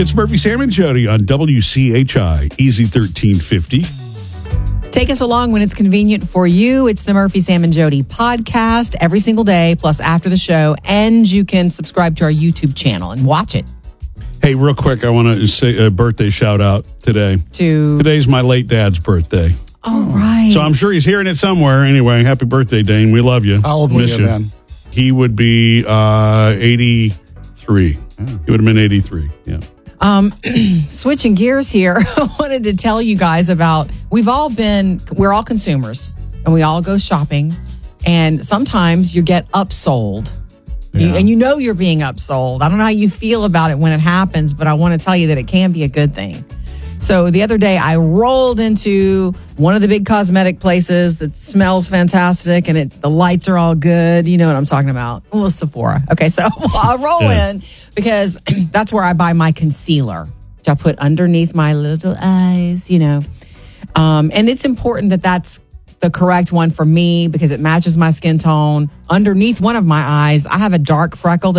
It's Murphy, Sam, and Jody on WCHI, Easy 1350. Take us along when it's convenient for you. It's the Murphy, Sam, and Jody podcast every single day, plus after the show. And you can subscribe to our YouTube channel and watch it. Hey, real quick, I want to say a birthday shout out today. Today's my late dad's birthday. All right. So I'm sure he's hearing it somewhere. Anyway, happy birthday, Dane. We love you. How old was you then? He would be 83. He would have been 83, yeah. Switching gears here, I wanted to tell you guys about, we're all consumers and we all go shopping, and sometimes you get upsold. Yeah. And you know you're being upsold. I don't know how you feel about it when it happens, but I want to tell you that it can be a good thing. So the other day I rolled into one of the big cosmetic places that smells fantastic and the lights are all good. You know what I'm talking about. Well, Sephora. Okay, so I roll in because that's where I buy my concealer, which I put underneath my little eyes, and it's important that that's the correct one for me because it matches my skin tone. Underneath one of my eyes, I have a dark freckle that